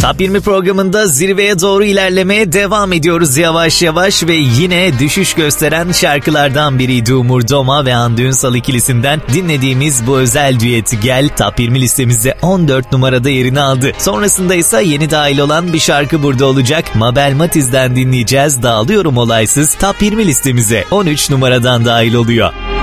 Top 20 programında zirveye doğru ilerlemeye devam ediyoruz yavaş yavaş ve yine düşüş gösteren şarkılardan biriydi Umur Doma ve Hande Ünsal ikilisinden dinlediğimiz bu özel düet Gel Top 20 listemizde 14 numarada yerini aldı. Sonrasında ise yeni dahil olan bir şarkı burada olacak. Mabel Matiz'den dinleyeceğiz. Dağılıyorum olaysız Top 20 listemize 13 numaradan dahil oluyor.